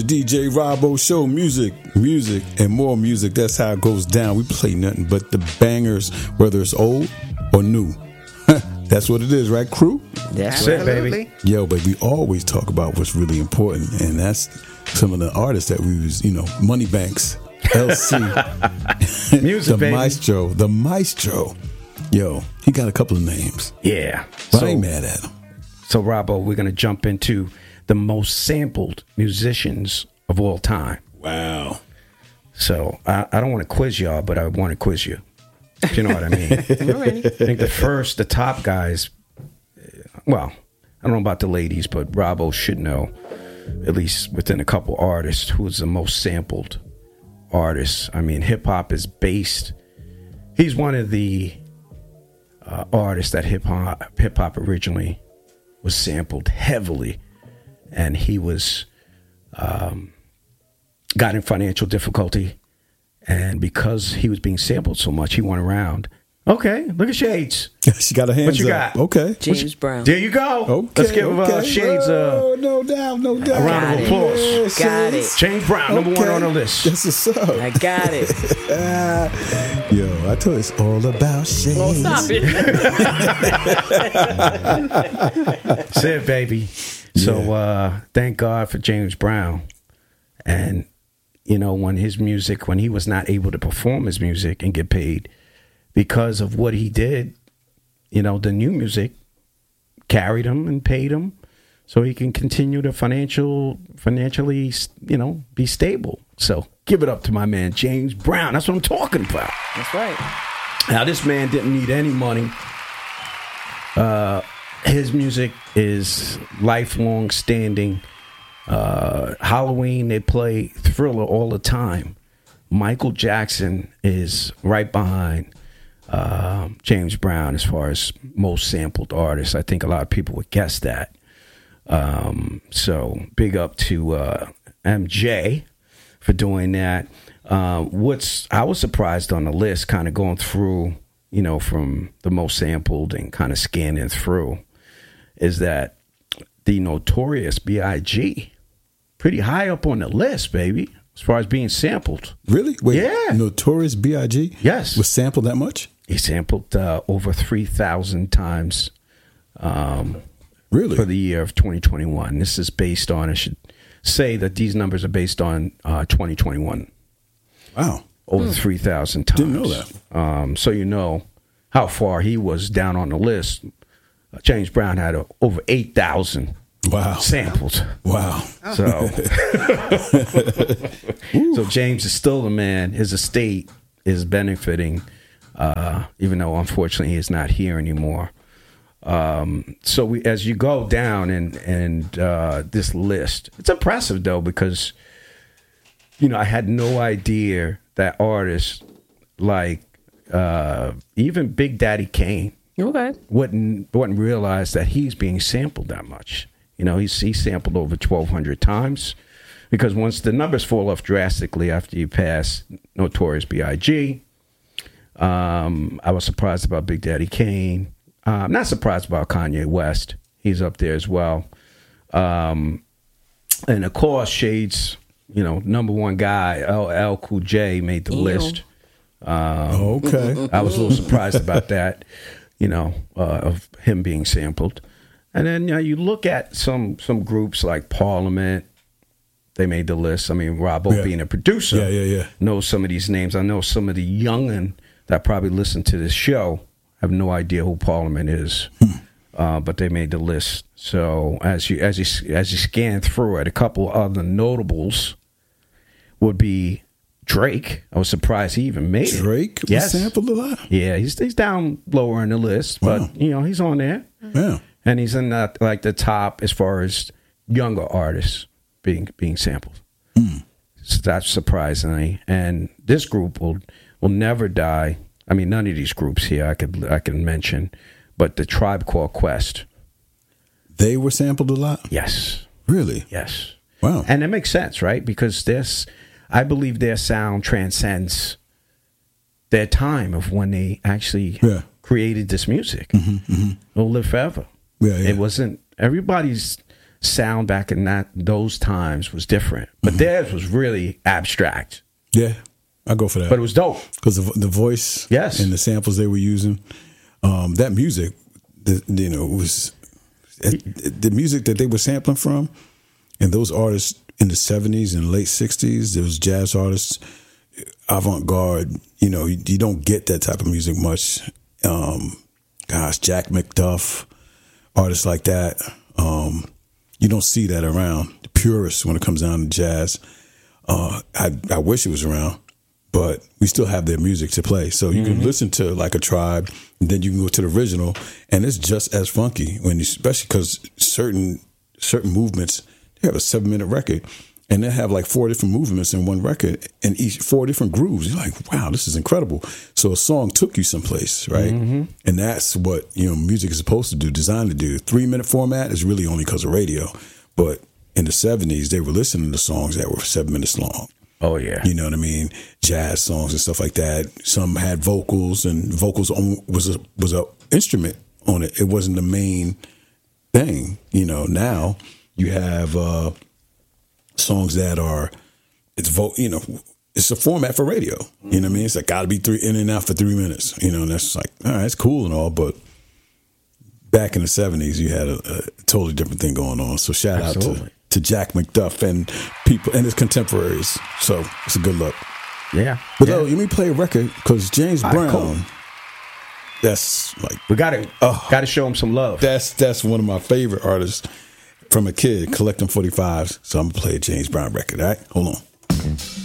DJ Robbo Show, music, and more music. That's how it goes down. We play nothing but the bangers, whether it's old or new. That's what it is, right, crew? That's it, baby. Yo, but we always talk about what's really important, and that's some of the artists that we use, Money Banks, LC, music, the baby. The Maestro. Yo, he got a couple of names. Yeah. But I ain't mad at him. So, Robbo, we're going to jump into the most sampled musicians of all time. Wow. So, I don't want to quiz y'all, but I want to quiz you. If you know what I mean. I think the top guys, well, I don't know about the ladies, but Robbo should know, at least within a couple artists, who's the most sampled artist. I mean, hip-hop is based, he's one of the artists that hip-hop originally was sampled heavily, and he was got in financial difficulty, and because he was being sampled so much, he went around. Okay, look at Shades. She got her hands what you up. Got? Okay, James Brown. There you go. Okay, let's give Shades no doubt. A round of applause. Got it. James Brown, number one on the list. That's what's up. I got it. Yo, I told you it's all about Shades. Well, stop it. That's it, baby. So thank God for James Brown. And, when he was not able to perform his music and get paid because of what he did, the new music carried him and paid him so he can continue to financially, be stable. So give it up to my man, James Brown. That's what I'm talking about. That's right. Now, this man didn't need any money. His music is lifelong standing. Halloween, they play Thriller all the time. Michael Jackson is right behind James Brown as far as most sampled artists. I think a lot of people would guess that. So big up to MJ for doing that. I was surprised on the list, kind of going through, from the most sampled and kind of scanning through, is that the Notorious B.I.G. pretty high up on the list, baby, as far as being sampled. Really? Wait, yeah. Notorious B.I.G.? Yes. Was sampled that much? He sampled over 3,000 times. Really? For the year of 2021. This is based on, I should say that these numbers are based on 2021. Wow. Over 3,000 times. Didn't know that. So you know how far he was down on the list. James Brown had over 8,000 samples. Wow. So, so James is still the man. His estate is benefiting, even though unfortunately he is not here anymore. So as you go down and this list, it's impressive though, because I had no idea that artists like even Big Daddy Kane wouldn't realize that he's being sampled that much. He's sampled over 1,200 times, because once the numbers fall off drastically after you pass Notorious B.I.G., I was surprised about Big Daddy Kane. I'm not surprised about Kanye West. He's up there as well. And of course, Shades, number one guy, LL Cool J made the list. Okay. I was a little surprised about that, of him being sampled. And then you look at some groups like Parliament. They made the list. I mean, Robbo being a producer knows some of these names. I know some of the youngin' that probably listen to this show have no idea who Parliament is, but they made the list. So as you scan through it, a couple other notables would be Drake. I was surprised he even made it. Drake was sampled a lot. Yeah, he's down lower in the list, but he's on there. Yeah, and he's in the top as far as younger artists being sampled. So that's surprisingly, and this group will never die. I mean, none of these groups here I can mention, but the Tribe Called Quest. They were sampled a lot? Yes. Really? Yes. Wow. And it makes sense, right? Because I believe their sound transcends their time of when they actually created this music. It'll live forever. Yeah. It wasn't, everybody's sound back in those times was different. But theirs was really abstract. Yeah, I go for that. But it was dope. Because the voice Yes. and the samples they were using, that music, was the music that they were sampling from, and those artists in the 70s and late 60s, those jazz artists, avant-garde, you don't get that type of music much. Jack McDuff, artists like that, you don't see that around. The purists when it comes down to jazz. I wish it was around, but we still have their music to play. So you can listen to like a Tribe, and then you can go to the original, and it's just as funky especially because certain movements, they have a 7-minute record, and they have like 4 different movements in one record, and each 4 different grooves. You're like, wow, this is incredible. So a song took you someplace, right? And that's what music is supposed to do, designed to do. 3-minute format is really only because of radio, but in the 70s, they were listening to songs that were 7 minutes long. Oh, yeah. You know what I mean? Jazz songs and stuff like that. Some had vocals, and vocals was a instrument on it. It wasn't the main thing. Now you have songs that are, it's a format for radio. You know what I mean? It's like got to be in and out for 3 minutes. And that's like, all right, it's cool and all, but back in the 70s, you had a totally different thing going on. So shout out to Jack McDuff and people and his contemporaries. So it's a good look. Yeah. But let me play a record because James Brown, cool. That's like, we gotta show him some love. That's one of my favorite artists from a kid collecting 45s. So I'm gonna play a James Brown record. All right, hold on.